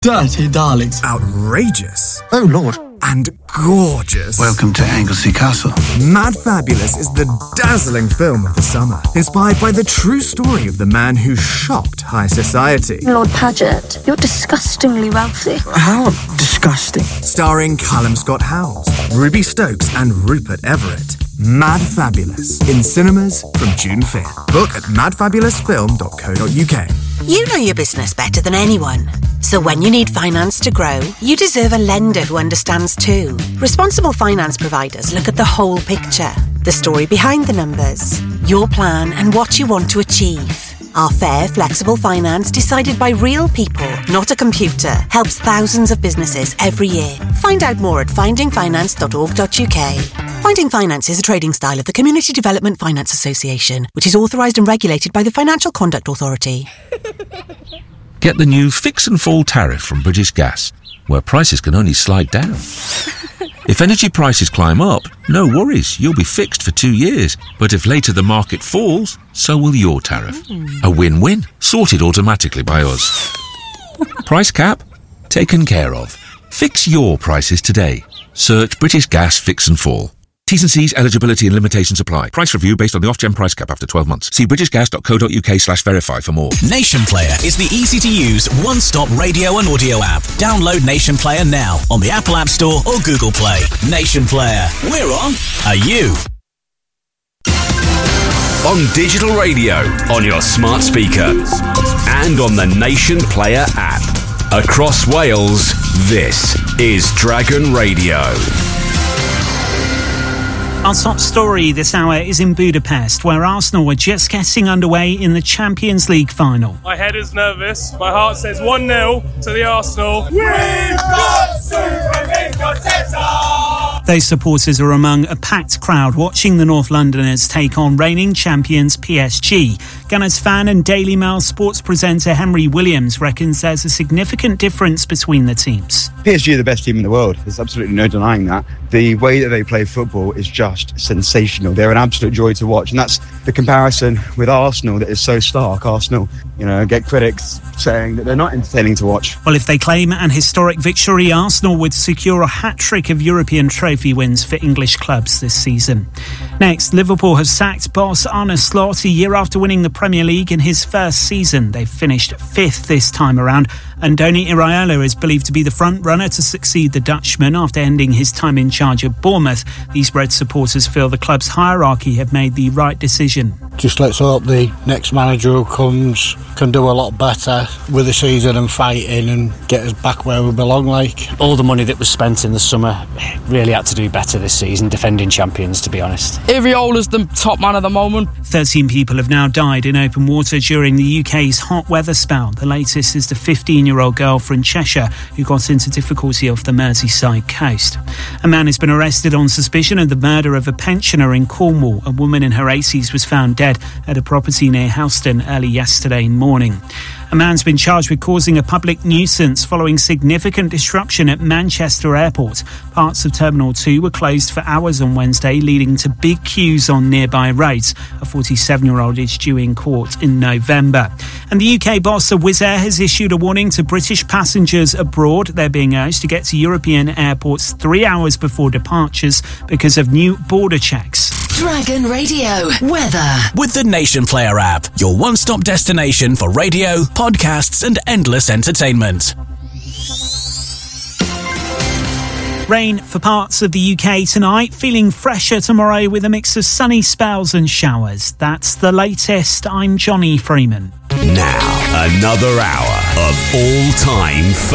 Dirty darlings. Outrageous. Oh, Lord. And gorgeous. Welcome to Anglesey Castle. Mad Fabulous is the dazzling film of the summer, inspired by the true story of the man who shocked high society. Lord Paget, you're disgustingly wealthy. How disgusting. Starring Callum Scott Howells, Ruby Stokes and Rupert Everett. Mad Fabulous, in cinemas from June 5th. Book at madfabulousfilm.co.uk. You know your business better than anyone. So when you need finance to grow, you deserve a lender who understands too. Responsible finance providers look at the whole picture, the story behind the numbers, your plan and what you want to achieve. Our fair, flexible finance decided by real people, not a computer, helps thousands of businesses every year. Find out more at findingfinance.org.uk. Finding Finance is a trading style of the Community Development Finance Association, which is authorised and regulated by the Financial Conduct Authority. Get the new Fix and Fall tariff from British Gas, where prices can only slide down. If energy prices climb up, no worries, you'll be fixed for 2 years. But if later the market falls, so will your tariff. A win-win, sorted automatically by us. Price cap? Taken care of. Fix your prices today. Search British Gas Fix and Fall. T's and C's, eligibility and limitations apply. Price review based on the Ofgem price cap after 12 months. See britishgas.co.uk/verify for more. Nation Player is the easy-to-use, one-stop radio and audio app. Download Nation Player now on the Apple App Store or Google Play. Nation Player. We're on. Are you? On digital radio, on your smart speaker, and on the Nation Player app. Across Wales, this is Dragon Radio. Our top story this hour is in Budapest, where Arsenal were just getting underway in the Champions League final. My head is nervous. My heart says 1-0 to the Arsenal. We've got Super! Those supporters are among a packed crowd watching the North Londoners take on reigning champions PSG. Gunners fan and Daily Mail sports presenter Henry Williams reckons there's a significant difference between the teams. PSG are the best team in the world. There's absolutely no denying that. The way that they play football is just sensational. They're an absolute joy to watch. And that's the comparison with Arsenal that is so stark. Arsenal, get critics saying that they're not entertaining to watch. Well, if they claim an historic victory, Arsenal would secure a hat-trick of European trophy wins for English clubs this season. Next, Liverpool have sacked boss Arne Slot a year after winning the Premier League in his first season. They've finished 5th this time around. And Andoni Iraola is believed to be the front runner to succeed the Dutchman after ending his time in charge at Bournemouth. These Red supporters feel the club's hierarchy have made the right decision. Just let's hope the next manager who comes can do a lot better with the season and fighting and get us back where we belong. All the money that was spent in the summer really had to do better this season, defending champions, to be honest. Iraola's the top man at the moment. 13 people have now died in open water during the UK's hot weather spell. The latest is the 15-year-old girl from Cheshire who got into difficulty off the Merseyside coast. A man has been arrested on suspicion of the murder of a pensioner in Cornwall. A woman in her 80s was found dead at a property near Houston early yesterday morning. A man's been charged with causing a public nuisance following significant disruption at Manchester Airport. Parts of Terminal 2 were closed for hours on Wednesday, leading to big queues on nearby roads. A 47-year-old is due in court in November. And the UK boss of Wizz Air has issued a warning to British passengers abroad. They're being urged to get to European airports 3 hours before departures because of new border checks. Dragon Radio weather with the Nation Player app, your one-stop destination for radio, podcasts and endless entertainment. Rain for parts of the UK tonight, feeling fresher tomorrow with a mix of sunny spells and showers. That's the latest. I'm Johnny Freeman. Now, another hour of all-time